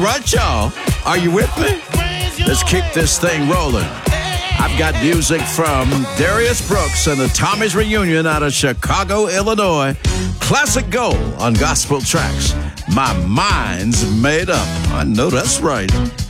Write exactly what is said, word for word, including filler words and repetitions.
right, y'all. Are you with me? Let's keep this thing rolling. I've got music from Darius Brooks and the Tommy's Reunion out of Chicago, Illinois. Classic Gold on Gospel Tracks. My mind's made up. I know that's right.